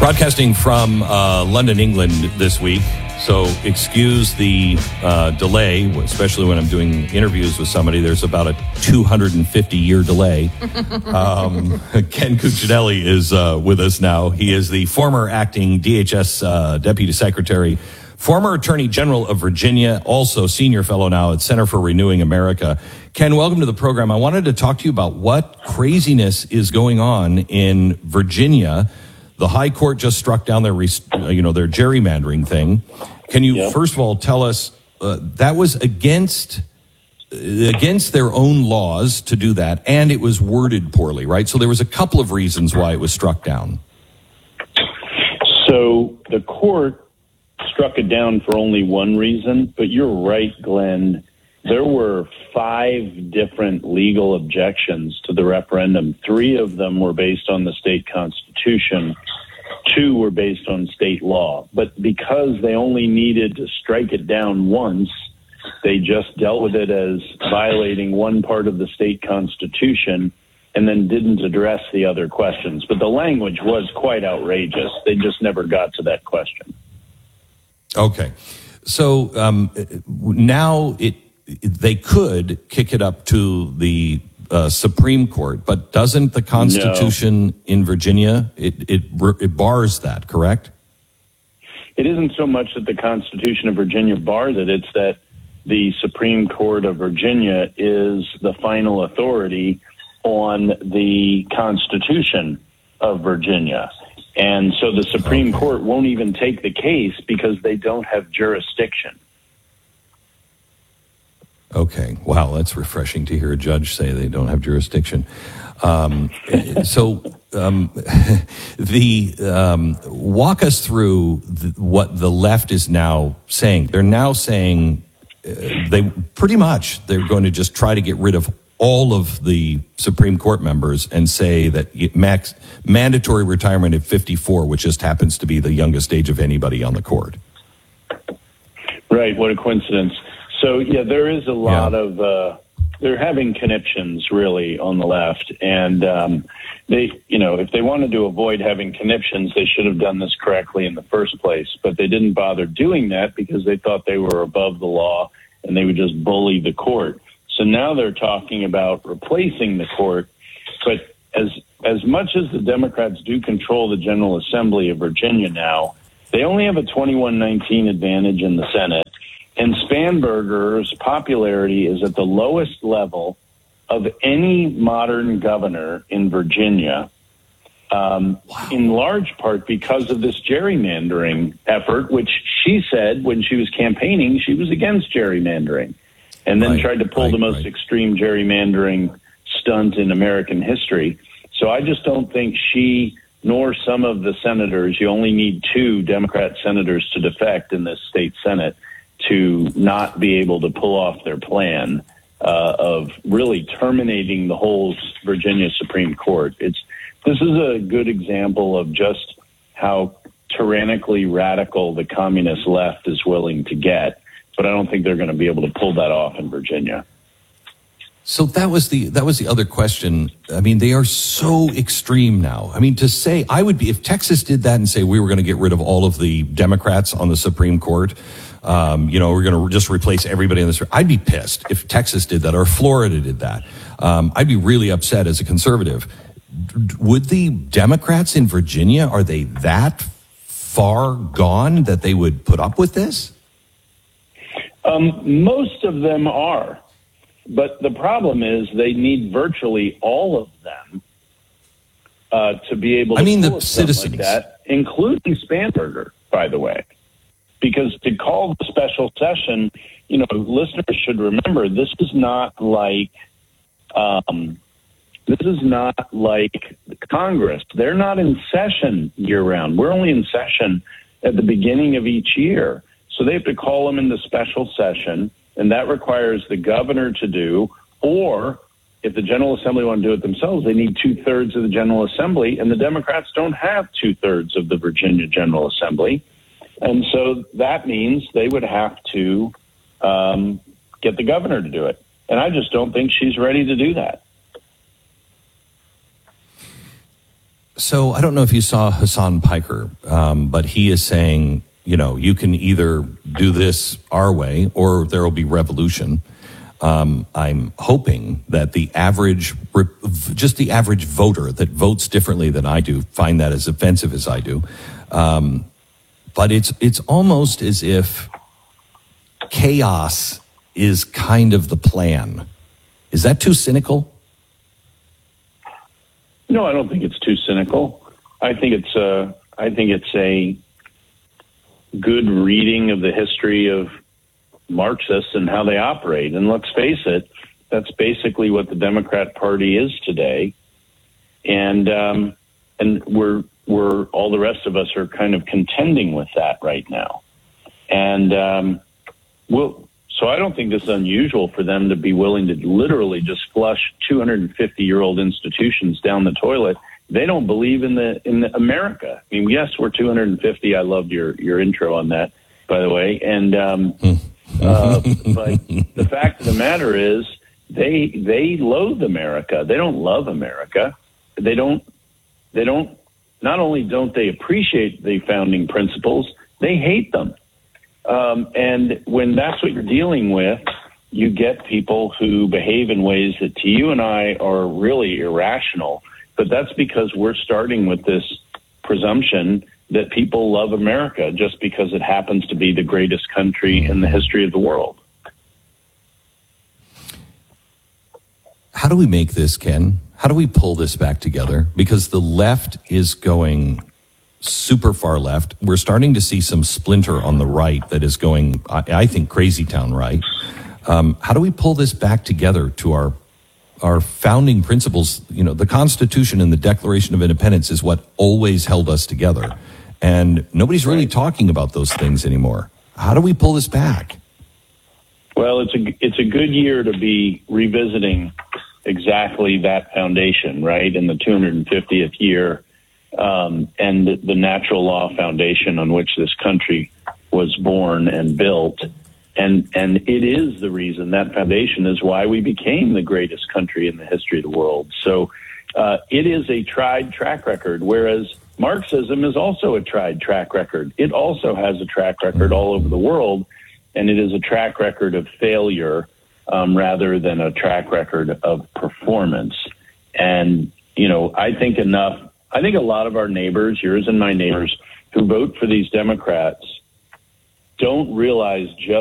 Broadcasting from London, England this week. So excuse the delay, especially when I'm doing interviews with somebody. There's about a 250-year delay. Ken Cuccinelli is with us now. He is the former acting DHS Deputy Secretary, former Attorney General of Virginia, also senior fellow now at Center for Renewing America. Ken, welcome to the program. I wanted to talk to you about what craziness is going on in Virginia. The High Court just struck down their gerrymandering thing. Can you first of all tell us that was against their own laws to do that, and it was worded poorly, right? So there was a couple of reasons why it was struck down. So the court struck it down for only one reason, but you're right, Glenn. There were 5 different legal objections to the referendum. 3 of them were based on the state constitution. 2 were based on state law. But because they only needed to strike it down once, they just dealt with it as violating one part of the state constitution and then didn't address the other questions. But the language was quite outrageous. They just never got to that question. Okay. So now they could kick it up to the Supreme Court, but doesn't the Constitution in Virginia, it bars that, correct? It isn't so much that the Constitution of Virginia bars it, it's that the Supreme Court of Virginia is the final authority on the Constitution of Virginia. And so the Supreme Court won't even take the case because they don't have jurisdiction. Okay. Wow, that's refreshing to hear a judge say they don't have jurisdiction. Walk us through what the left is now saying. They're now saying they're going to just try to get rid of all of the Supreme Court members and say that mandatory retirement at 54, which just happens to be the youngest age of anybody on the court. Right. What a coincidence. So, there is a lot of, they're having conniptions really on the left. And if they wanted to avoid having conniptions, they should have done this correctly in the first place. But they didn't bother doing that because they thought they were above the law and they would just bully the court. So now they're talking about replacing the court. But as much as the Democrats do control the General Assembly of Virginia now, they only have a 21-19 advantage in the Senate. And Spanberger's popularity is at the lowest level of any modern governor in Virginia, in large part because of this gerrymandering effort, which she said when she was campaigning, she was against gerrymandering, and then tried to pull the most extreme gerrymandering stunt in American history. So I just don't think she nor some of the senators, you only need 2 Democrat senators to defect in this state Senate, to not be able to pull off their plan of really terminating the whole Virginia Supreme Court. This is a good example of just how tyrannically radical the communist left is willing to get, but I don't think they're going to be able to pull that off in Virginia. So that was the other question. I mean, they are so extreme now. I mean, to say if Texas did that and say we were going to get rid of all of the Democrats on the Supreme Court, we're going to just replace everybody in this. I'd be pissed if Texas did that or Florida did that. I'd be really upset as a conservative. Would the Democrats in Virginia, are they that far gone that they would put up with this? Most of them are. But the problem is they need virtually all of them to be able to the citizens like that, including Spanberger, by the way. Because to call the special session, listeners should remember this is not like Congress. They're not in session year round. We're only in session at the beginning of each year. So they have to call them into special session. And that requires the governor to do, or if the General Assembly want to do it themselves, they need 2/3 of the General Assembly, and the Democrats don't have 2/3 of the Virginia General Assembly. And so that means they would have to get the governor to do it. And I just don't think she's ready to do that. Okay. So that was the other question. I mean, to say I would be if Texas did that and say we were going to get rid of all of the Democrats on the Supreme Court, you know, we're going to just replace everybody in this. I'd be pissed if Texas did that or Florida did that. So I don't know if you saw Hassan Piker, but he is saying, you can either do this our way or there will be revolution. I'm hoping that the average voter that votes differently than I do find that as offensive as I do. But it's almost as if chaos is kind of the plan. Is that too cynical? No, I don't think it's too cynical. I think it's a good reading of the history of Marxists and how they operate. And let's face it, that's basically what the Democrat Party is today. And we're all the rest of us are kind of contending with that right now. And so I don't think this is unusual for them to be willing to literally just flush 250-year-old institutions down the toilet. They don't believe in the America. I mean, yes, we're 250. I loved your intro on that, by the way. And but the fact of the matter is, they loathe America. They don't love America. They don't. Not only don't they appreciate the founding principles, they hate them. And when that's what you're dealing with, you get people who behave in ways that to you and I are really irrational. But that's because we're starting with this presumption that people love America just because it happens to be the greatest country in the history of the world. How do we make this, Ken? How do we pull this back together? Because the left is going super far left. We're starting to see some splinter on the right that is going, I think, crazy town right. How do we pull this back together to our founding principles? The Constitution and the Declaration of Independence is what always held us together. And nobody's really talking about those things anymore. How do we pull this back? Well, it's a good year to be revisiting exactly that foundation, right? In the 250th year, and the natural law foundation on which this country was born and built. And it is the reason, that foundation is why we became the greatest country in the history of the world. So it is a tried track record, whereas Marxism is also a tried track record. It also has a track record all over the world, and it is a track record of failure rather than a track record of performance. And, I think a lot of our neighbors, yours and my neighbors, who vote for these Democrats don't realize just